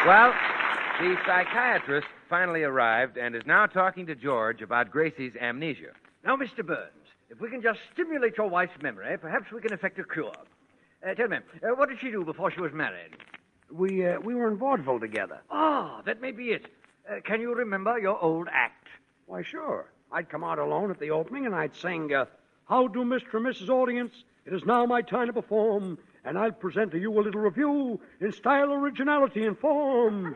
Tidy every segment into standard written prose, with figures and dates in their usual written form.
Well, the psychiatrist finally arrived and is now talking to George about Gracie's amnesia. Now, Mr. Burns, if we can just stimulate your wife's memory, perhaps we can effect a cure. Tell me, what did she do before she was married? We were in vaudeville together. Ah, that may be it. Can you remember your old act? Why, sure. I'd come out alone at the opening, and I'd sing, How do Mr. and Mrs. Audience? It is now my time to perform, and I'll present to you a little review in style, originality, and form.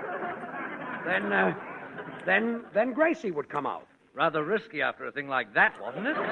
Then Gracie would come out. Rather risky after a thing like that, wasn't it?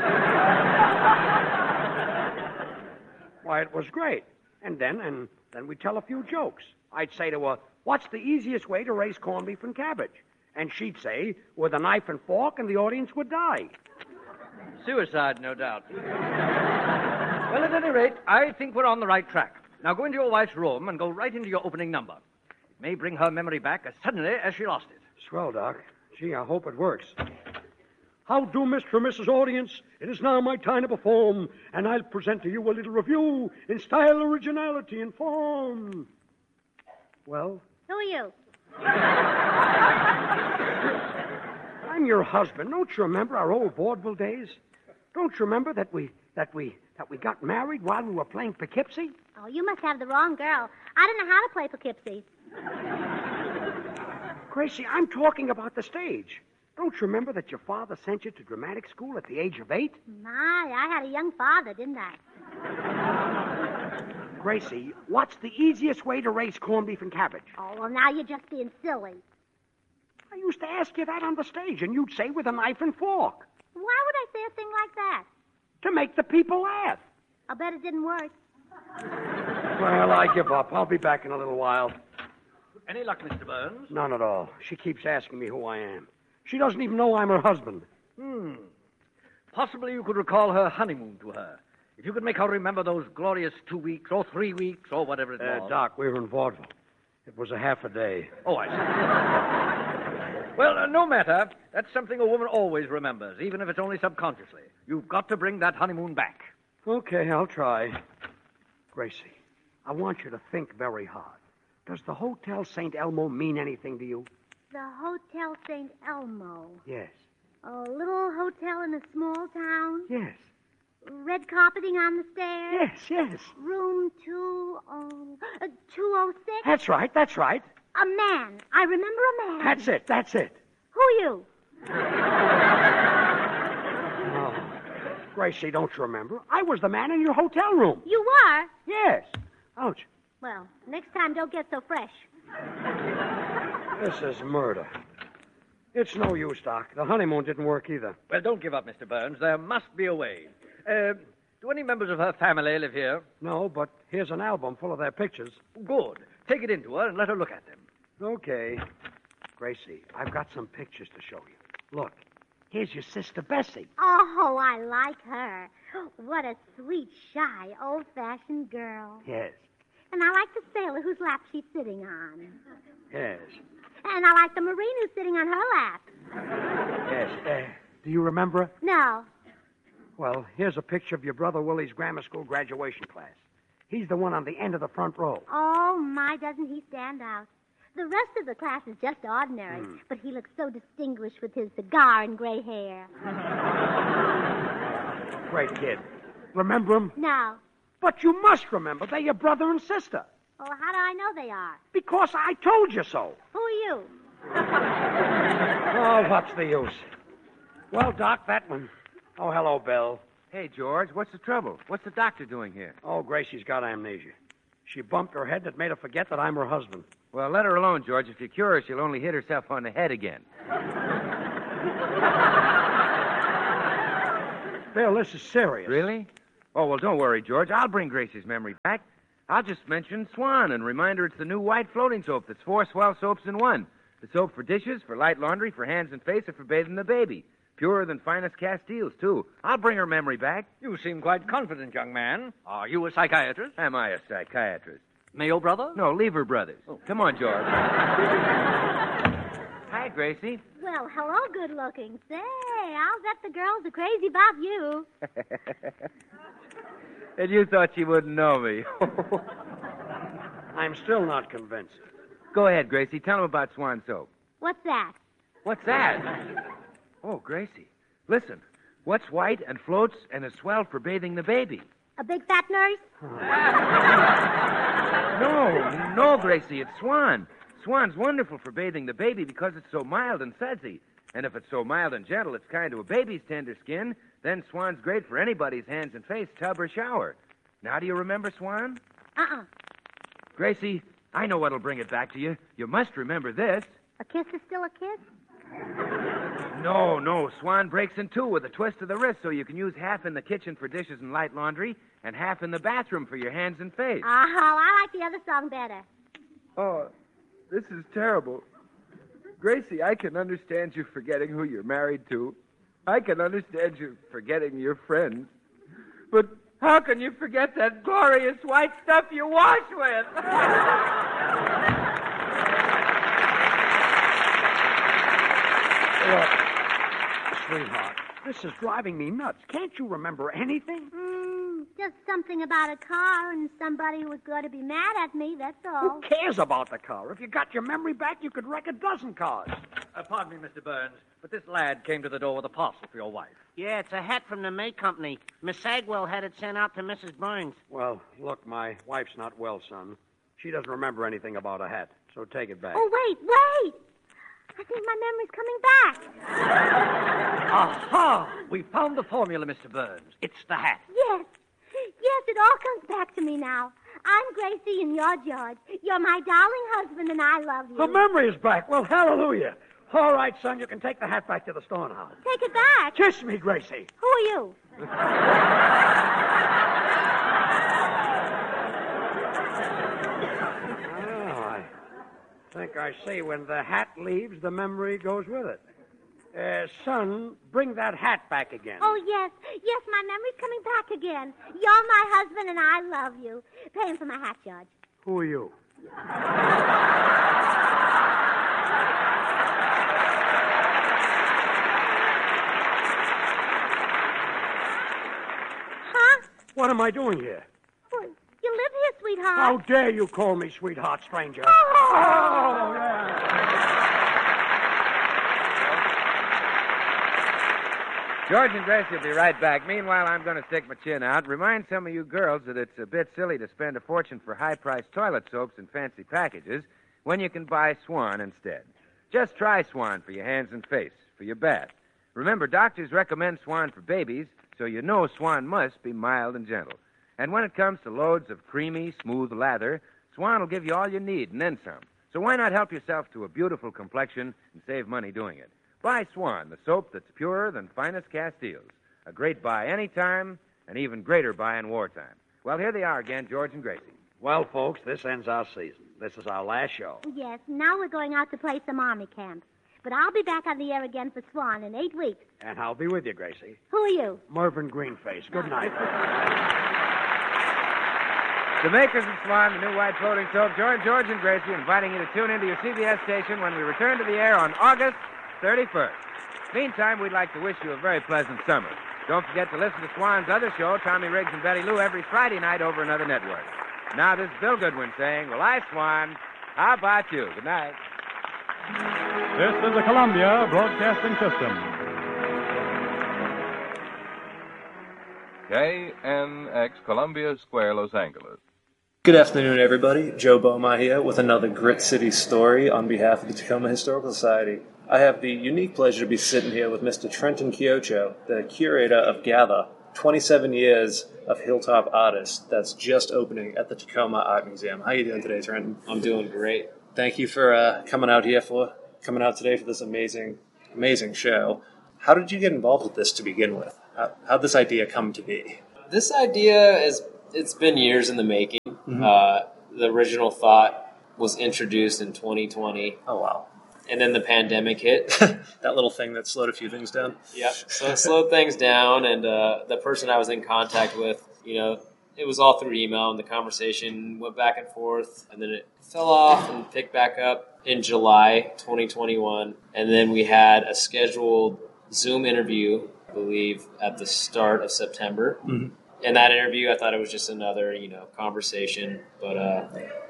Why, it was great. And then we'd tell a few jokes. I'd say to her, what's the easiest way to raise corned beef and cabbage? And she'd say, with a knife and fork, and the audience would die. Suicide, no doubt. Well, at any rate, I think we're on the right track. Now go into your wife's room and go right into your opening number. It may bring her memory back as suddenly as she lost it. Swell, Doc. Gee, I hope it works. How do Mr. and Mrs. Audience? It is now my time to perform, and I'll present to you a little review in style, originality, and form. Well? Who are you? I'm your husband. Don't you remember our old vaudeville days? Don't you remember that we got married while we were playing Poughkeepsie? Oh, you must have the wrong girl. I don't know how to play Poughkeepsie. Gracie, I'm talking about the stage. Don't you remember that your father sent you to dramatic school at the age of 8? My, I had a young father, didn't I? Gracie, what's the easiest way to raise corned beef and cabbage? Oh, well, now you're just being silly. I used to ask you that on the stage, and you'd say with a knife and fork. Why would I say a thing like that? To make the people laugh. I'll bet it didn't work. Well, I give up. I'll be back in a little while. Any luck, Mr. Burns? None at all. She keeps asking me who I am. She doesn't even know I'm her husband. Possibly you could recall her honeymoon to her. If you could make her remember those glorious 2 weeks or 3 weeks or whatever it was. Doc, we were in vaudeville. It was a half a day. Oh, I see. Well, no matter. That's something a woman always remembers, even if it's only subconsciously. You've got to bring that honeymoon back. Okay, I'll try. Gracie, I want you to think very hard. Does the Hotel St. Elmo mean anything to you? The Hotel St. Elmo. Yes. A little hotel in a small town. Yes. Red carpeting on the stairs. Yes. Room 206. That's right. A man. I remember a man. That's it. Who are you? Oh, Gracie, don't you remember? I was the man in your hotel room. You were? Yes. Ouch. Well, next time don't get so fresh. This is murder. It's no use, Doc. The honeymoon didn't work either. Well, don't give up, Mr. Burns. There must be a way. Do any members of her family live here? No, but here's an album full of their pictures. Good. Take it into her and let her look at them. Okay. Gracie, I've got some pictures to show you. Look, here's your sister Bessie. Oh, I like her. What a sweet, shy, old-fashioned girl. Yes. And I like the sailor whose lap she's sitting on. Yes. And I like the Marine who's sitting on her lap. Yes. Do you remember her? No. Well, here's a picture of your brother Willie's grammar school graduation class. He's the one on the end of the front row. Oh, my, doesn't he stand out? The rest of the class is just ordinary, but he looks so distinguished with his cigar and gray hair. Great kid. Remember him? No. But you must remember. They're your brother and sister. Well, how do I know they are? Because I told you so. Who are you? Oh, what's the use? Well, Doc, that one. Oh, hello, Bill. Hey, George, what's the trouble? What's the doctor doing here? Oh, Gracie's got amnesia. She bumped her head that made her forget that I'm her husband. Well, let her alone, George. If you cure her, she'll only hit herself on the head again. Bill, this is serious. Really? Oh, well, don't worry, George. I'll bring Gracie's memory back. I'll just mention Swan and remind her it's the new white floating soap that's 4 swell soaps in one. The soap for dishes, for light laundry, for hands and face, and for bathing the baby. Purer than finest Castiles, too. I'll bring her memory back. You seem quite confident, young man. Are you a psychiatrist? Am I a psychiatrist? Mayo brother? No, Lever Brothers. Oh. Come on, George. Hi, Gracie. Well, hello, good looking. Say, I'll bet the girls are crazy about you. And you thought she wouldn't know me. I'm still not convinced. Go ahead, Gracie. Tell him about Swan soap. What's that? What's that? Oh, Gracie. Listen. What's white and floats and is swell for bathing the baby? A big fat nurse? No, Gracie. It's Swan. Swan's wonderful for bathing the baby because it's so mild and sudsy. And if it's so mild and gentle it's kind to a baby's tender skin, then Swan's great for anybody's hands and face, tub or shower. Now, do you remember Swan? Uh-uh. Gracie, I know what'll bring it back to you. You must remember this. A kiss is still a kiss? No. Swan breaks in two with a twist of the wrist so you can use half in the kitchen for dishes and light laundry and half in the bathroom for your hands and face. Oh, I like the other song better. Oh, this is terrible. Gracie, I can understand you forgetting who you're married to. I can understand you forgetting your friends. But how can you forget that glorious white stuff you wash with? Look, sweetheart, this is driving me nuts. Can't you remember anything? Just something about a car and somebody who was going to be mad at me, that's all. Who cares about the car? If you got your memory back, you could wreck a dozen cars. Pardon me, Mr. Burns, but this lad came to the door with a parcel for your wife. Yeah, it's a hat from the May Company. Miss Sagwell had it sent out to Mrs. Burns. Well, look, my wife's not well, son. She doesn't remember anything about a hat, so take it back. Oh, wait. I think my memory's coming back. Aha! We found the formula, Mr. Burns. It's the hat. Yes, it all comes back to me now. I'm Gracie and you're George. You're my darling husband and I love you. The memory is back. Well, hallelujah. All right, son, you can take the hat back to the store now. Take it back. Kiss me, Gracie. Who are you? I think I see when the hat leaves, the memory goes with it. Son, bring that hat back again. Oh, yes, my memory's coming back again. You're my husband and I love you. Pay him for my hat, George. Who are you? Huh? What am I doing here? Well, you live here, sweetheart. How dare you call me sweetheart, stranger? Oh, yeah. George and Gracie will be right back. Meanwhile, I'm going to stick my chin out. Remind some of you girls that it's a bit silly to spend a fortune for high-priced toilet soaps and fancy packages when you can buy Swan instead. Just try Swan for your hands and face, for your bath. Remember, doctors recommend Swan for babies, so you know Swan must be mild and gentle. And when it comes to loads of creamy, smooth lather, Swan will give you all you need and then some. So why not help yourself to a beautiful complexion and save money doing it? Buy Swan, the soap that's purer than finest Castiles. A great buy anytime, an even greater buy in wartime. Well, here they are again, George and Gracie. Well, folks, this ends our season. This is our last show. yes, now we're going out to play some army camp. But I'll be back on the air again for Swan in 8 weeks. And I'll be with you, Gracie. Who are you? Mervyn Greenface. Good night. The makers of Swan, the new white floating soap, join George and Gracie, inviting you to tune into your CBS station when we return to the air on August 31st. Meantime, we'd like to wish you a very pleasant summer. Don't forget to listen to Swan's other show, Tommy Riggs and Betty Lou, every Friday night over another network. Now, this is Bill Goodwin saying, well, I, Swan, how about you? Good night. This is the Columbia Broadcasting System. KNX, Columbia Square, Los Angeles. Good afternoon, everybody. Joe Boma here with another Grit City story on behalf of the Tacoma Historical Society. I have the unique pleasure to be sitting here with Mr. Trenton Kiocho, the curator of Gather, 27 years of Hilltop Artists that's just opening at the Tacoma Art Museum. How are you doing today, Trenton? I'm doing great. Thank you for coming out today for this amazing show. How did you get involved with this to begin with? How'd this idea come to be? This idea it's been years in the making. Mm-hmm. The original thought was introduced in 2020. Oh, wow. And then the pandemic hit. That little thing that slowed a few things down. Yep. So it slowed things down, and the person I was in contact with, it was all through email, and the conversation went back and forth, and then it fell off and picked back up in July 2021. And then we had a scheduled Zoom interview, I believe, at the start of September. Mm-hmm. In that interview, I thought it was just another, conversation. But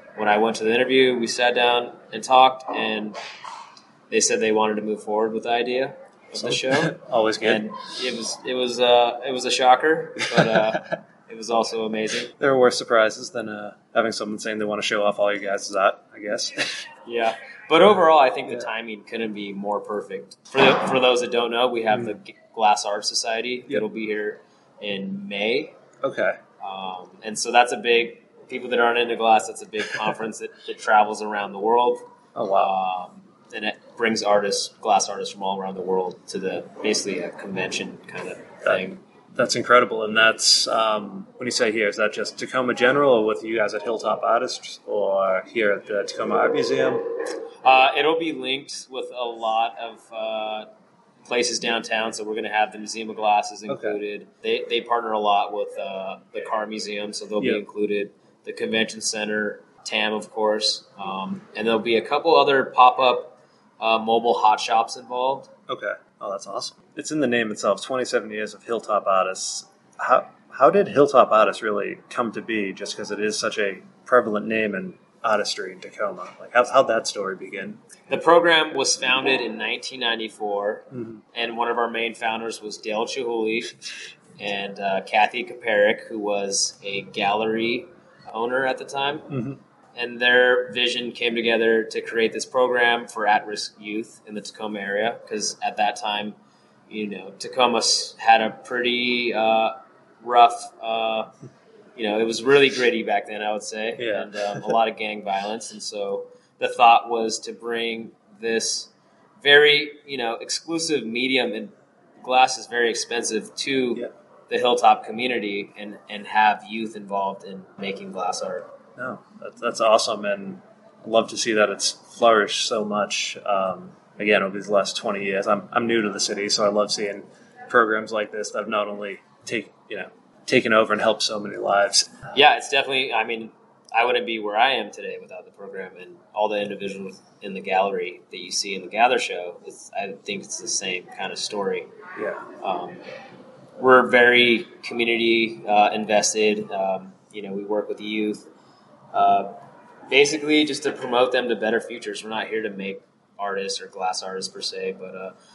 when I went to the interview, we sat down and talked, and they said they wanted to move forward with the idea of the show. Always good. And it was a shocker, but it was also amazing. There are worse surprises than having someone saying they want to show off all you guys' art, I guess. Yeah. But overall, I think the timing couldn't be more perfect. For those that don't know, we have the Glass Art Society. It'll be here in May. Okay. And so that's a big, people that aren't into glass, that's a big conference that travels around the world. Oh, wow. And it brings glass artists from all around the world to basically a convention kind of thing. That's incredible. And that's, when you say here, is that just Tacoma General or with you guys at Hilltop Artists or here at the Tacoma Art Museum? It'll be linked with a lot of places downtown, so we're going to have the Museum of Glasses included. Okay. They partner a lot with the Car Museum, so they'll be included. The Convention Center, TAM, of course. And there'll be a couple other pop-up mobile hot shops involved. Okay. Oh, that's awesome. It's in the name itself, 27 years of Hilltop Artists. How did Hilltop Artists really come to be, just because it is such a prevalent name in artistry in Tacoma? Like, how'd that story begin? The program was founded in 1994, and one of our main founders was Dale Chihuly and Kathy Kaparik, who was a gallery owner at the time. And their vision came together to create this program for at-risk youth in the Tacoma area, because at that time, Tacoma had a pretty rough, it was really gritty back then, I would say, and a lot of gang violence. And so the thought was to bring this very, exclusive medium, and glass is very expensive, to the Hilltop community and have youth involved in making glass art. No, that's awesome, and I love to see that it's flourished so much. Again, over these last 20 years, I'm new to the city, so I love seeing programs like this that have not only taken over and helped so many lives. Yeah, it's definitely. I mean, I wouldn't be where I am today without the program, and all the individuals in the gallery that you see in the Gather show. I think it's the same kind of story. Yeah. We're very community invested. We work with the youth. Basically just to promote them to better futures. We're not here to make artists or glass artists per se, but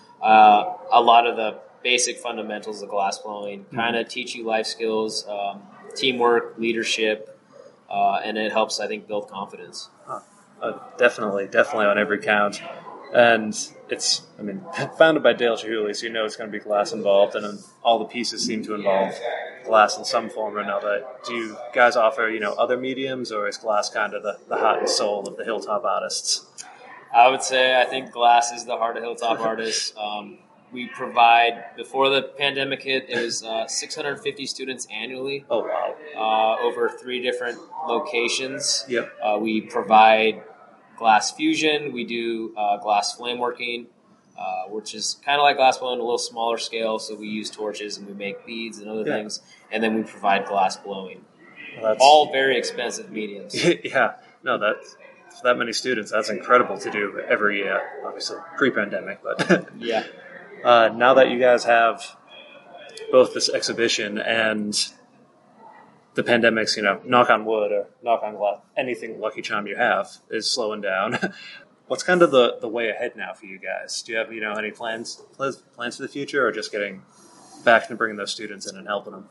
a lot of the basic fundamentals of glass blowing kind of teach you life skills, teamwork, leadership, and it helps, I think, build confidence. Definitely on every count. And it's, founded by Dale Chihuly, so it's going to be glass involved, and all the pieces seem to involve glass in some form or another. Do you guys offer, other mediums, or is glass kind of the heart and soul of the Hilltop Artists? I would say I think glass is the heart of Hilltop Artists. We provide, before the pandemic hit, it was 650 students annually. Oh, wow. Over 3 different locations. Yep. We provide glass fusion. We do glass flame working, which is kind of like glass blowing, a little smaller scale. So we use torches and we make beads and other things. And then we provide glass blowing. Well, all very expensive mediums. Yeah. No, for that many students, that's incredible to do every year. Obviously, pre-pandemic, but yeah. Now that you guys have both this exhibition and the pandemic's, knock on wood or knock on glass, anything Lucky Charm you have is slowing down. What's kind of the way ahead now for you guys? Do you have, any plans for the future, or just getting back to bringing those students in and helping them?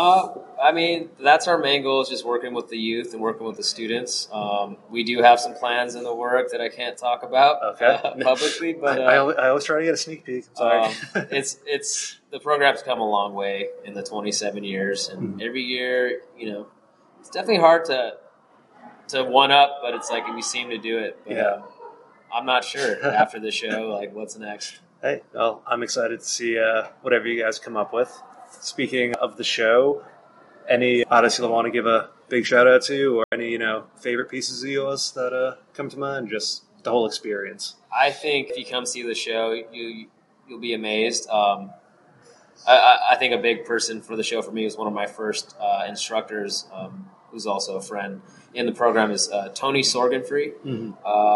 That's our main goal, is just working with the youth and working with the students. We do have some plans in the work that I can't talk about publicly, but I always try to get a sneak peek. I'm sorry. It's the program's come a long way in the 27 years, and every year, it's definitely hard to one up, but it's like we seem to do it. But, I'm not sure after the show, what's next. Hey, well, I'm excited to see whatever you guys come up with. Speaking of the show, any artists you'll want to give a big shout out to, or any favorite pieces of yours that come to mind? Just the whole experience. I think if you come see the show, you'll be amazed. I think a big person for the show for me was one of my first instructors, who's also a friend in the program, is Tony Sorgenfree. Mm-hmm.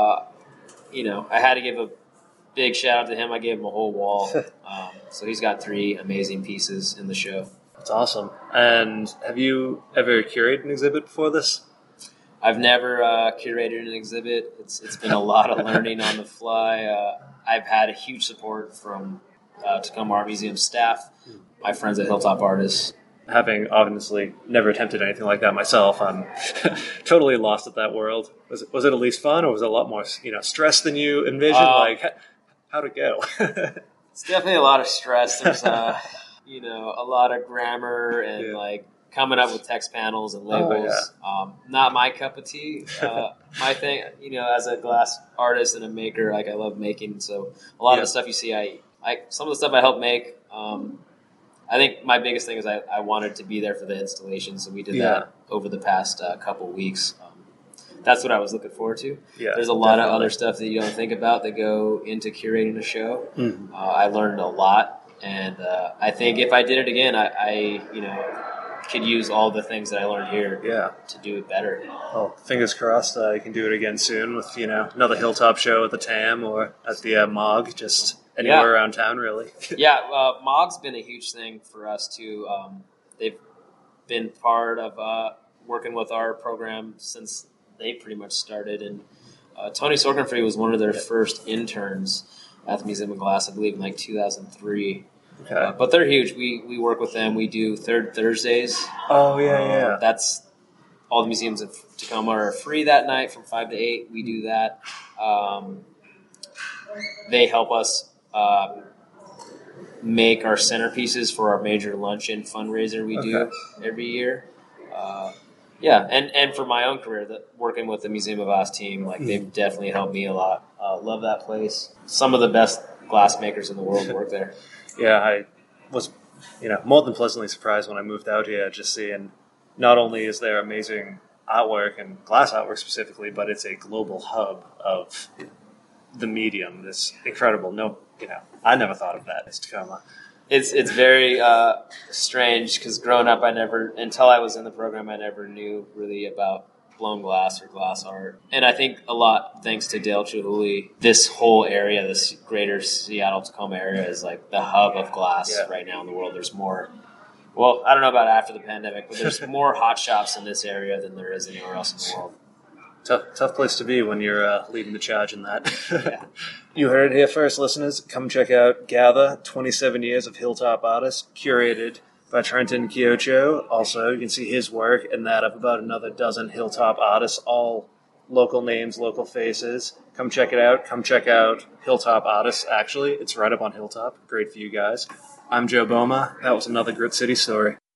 I had to give a big shout out to him. I gave him a whole wall. So he's got 3 amazing pieces in the show. That's awesome. And have you ever curated an exhibit before this? I've never curated an exhibit. It's been a lot of learning on the fly. I've had a huge support from Tacoma Art Museum staff, my friends at Hilltop Artists. Having obviously never attempted anything like that myself, I'm totally lost at that world. Was it at least fun, or was it a lot more stress than you envisioned? How'd it go? It's definitely a lot of stress. There's a lot of grammar and coming up with text panels and labels. Not my cup of tea. My thing, as a glass artist and a maker, I love making. So a lot of the stuff you see, some of the stuff I help make. I think my biggest thing is I wanted to be there for the installation, so we did that over the past couple weeks. That's what I was looking forward to. Yeah, there's a lot of other stuff that you don't think about that go into curating a show. Mm-hmm. I learned a lot, and I think if I did it again, I could use all the things that I learned here to do it better. Well, fingers crossed you can do it again soon with another Hilltop show at the TAM or at the MOG, just anywhere around town, really. MOG's been a huge thing for us, too. They've been part of working with our program since they pretty much started. And Tony Sorgenfrey was one of their first interns at the Museum of Glass, I believe, in 2003. Okay. But they're huge. We work with them. We do Third Thursdays. Oh, yeah. That's all the museums of Tacoma are free that night from 5 to 8. We do that. They help us make our centerpieces for our major luncheon fundraiser we do every year. And for my own career, working with the Museum of Glass team, they've definitely helped me a lot. Love that place. Some of the best glass makers in the world work there. Yeah, I was, more than pleasantly surprised when I moved out here, just seeing not only is there amazing artwork and glass artwork specifically, but it's a global hub of the medium. It's incredible. I never thought of that as Tacoma. It's very strange because growing up, until I was in the program, I never knew really about blown glass or glass art. And I think a lot thanks to Dale Chihuly, this whole area, this greater Seattle-Tacoma area is the hub of glass right now in the world. There's more, well, I don't know about after the pandemic, but there's more hot shops in this area than there is anywhere else in the world. Tough place to be when you're leading the charge in that. You heard it here first, listeners. Come check out Gather, 27 years of Hilltop artists, curated by Trenton Kiocho. Also, you can see his work and that of about another dozen Hilltop artists, all local names, local faces. Come check it out. Come check out Hilltop Artists, actually. It's right up on Hilltop. Great for you guys. I'm Joe Boma. That was another Grit City story.